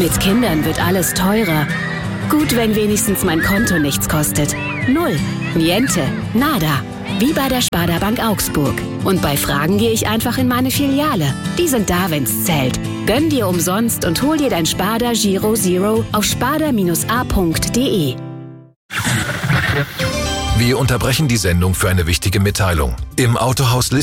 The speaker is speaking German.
Mit Kindern wird alles teurer. Gut, wenn wenigstens mein Konto nichts kostet. Null, niente, nada. Wie bei der Sparda Bank Augsburg. Und bei Fragen gehe ich einfach in meine Filiale. Die sind da, wenn's zählt. Gönn dir umsonst und hol dir dein Sparda Giro Zero auf sparda-a.de. Wir unterbrechen die Sendung für eine wichtige Mitteilung. Im Autohaus